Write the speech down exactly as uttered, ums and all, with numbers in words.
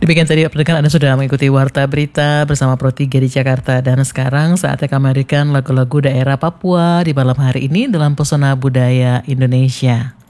Demikian tadi pendengar, Anda sudah mengikuti Warta Berita bersama Pro tiga di Jakarta. Dan sekarang saatnya kami hadirkan lagu-lagu daerah Papua di malam hari ini dalam Pesona Budaya Indonesia.